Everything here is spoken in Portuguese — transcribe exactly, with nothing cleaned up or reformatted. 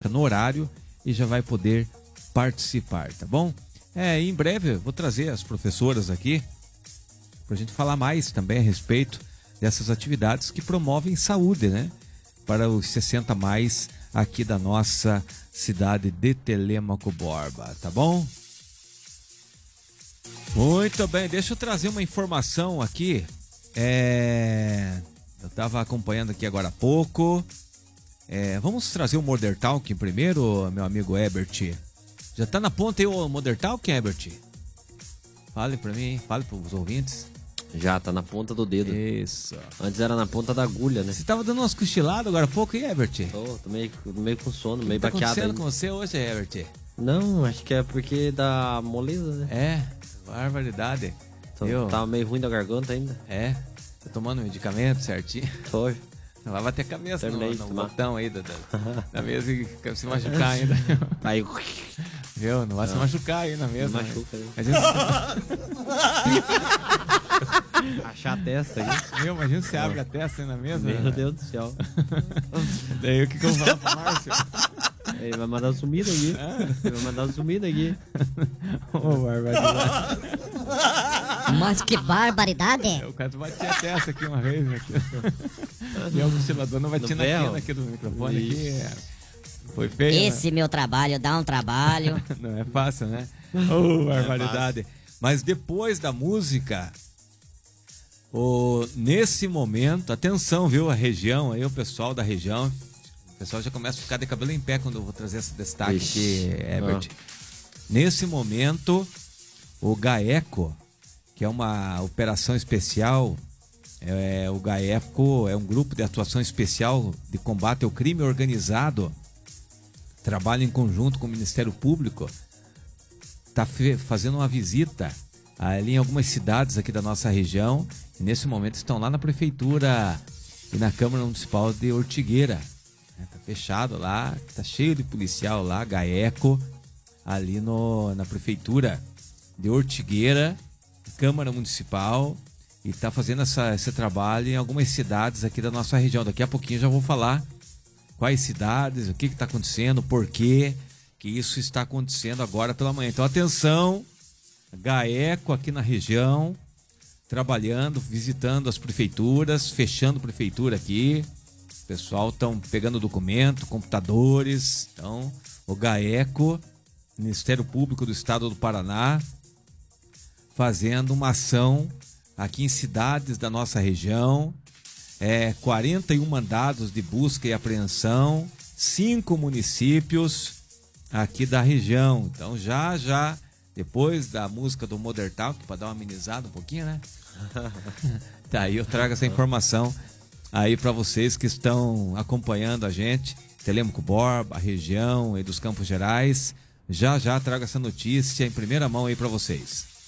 no horário e já vai poder participar, tá bom? É, em breve eu vou trazer as professoras aqui pra gente falar mais também a respeito dessas atividades que promovem saúde, né? Para os sessenta mais aqui da nossa cidade de Telêmaco Borba, tá bom? Muito bem, deixa eu trazer uma informação aqui. É... Eu estava acompanhando aqui agora há pouco. É... Vamos trazer o Modern Talking primeiro, meu amigo Herbert. Já tá na ponta aí o Modern Talking, Herbert? Fale para mim, fale para os ouvintes. Já, tá na ponta do dedo. Isso. Antes era na ponta da agulha, né? Você tava dando umas cochiladas agora há pouco, hein, Herbert? Tô, tô meio, meio com sono, meio O que tá baqueado acontecendo ainda. com você hoje, Herbert? Não, acho que é porque dá moleza, né? É, barbaridade. Tô, Eu... Tava meio ruim da garganta ainda. É, tá tomando medicamento certinho? Tô. Vai bater a cabeça Terminei no, de no tomar. botão aí da, da, da mesa e se machucar ainda. Aí, Viu? Não vai se machucar aí na mesa. me machuca, né? Imagina... Achar a testa aí. Viu? Imagina você abre a testa aí na mesa. Meu né? Deus do céu. Daí o que, que eu vou falar pro Márcio? Ele vai mandar sumida aqui. Ele vai mandar sumida aqui. Ô, barbaridade. Mas que barbaridade! O cara batia a testa aqui uma vez. Aqui. E o ventilador não vai tirar na quina aqui do microfone. Aqui. Foi feio. Esse né? meu trabalho dá um trabalho. Não é fácil, né? Ô, barbaridade. Mas depois da música, o, nesse momento, atenção, viu? A região aí, o pessoal da região, o pessoal já começa a ficar de cabelo em pé quando eu vou trazer esse destaque Ixi. aqui, Herbert. Ah. Nesse momento, o GAECO, que é uma operação especial, é, o GAECO é um grupo de atuação especial de combate ao crime organizado, trabalha em conjunto com o Ministério Público, está fazendo uma visita ali em algumas cidades aqui da nossa região e nesse momento estão lá na Prefeitura e na Câmara Municipal de Ortigueira. Está fechado lá, está cheio de policial lá, GAECO, ali no, na Prefeitura de Ortigueira, Câmara Municipal, e está fazendo essa, esse trabalho em algumas cidades aqui da nossa região. Daqui a pouquinho eu já vou falar quais cidades, o que está acontecendo, por quê que isso está acontecendo agora pela manhã. Então, atenção, GAECO aqui na região, trabalhando, visitando as prefeituras, fechando prefeitura aqui. O pessoal estão pegando documento, computadores. Então, o GAECO, Ministério Público do Estado do Paraná, fazendo uma ação aqui em cidades da nossa região. É, quarenta e um mandados de busca e apreensão, cinco municípios aqui da região. Então já, já, depois da música do Modern Talk, para dar uma amenizada um pouquinho, né? Tá aí, eu trago essa informação aí para vocês que estão acompanhando a gente, Telêmaco Borba, a região e dos Campos Gerais. Já, já trago essa notícia em primeira mão aí para vocês.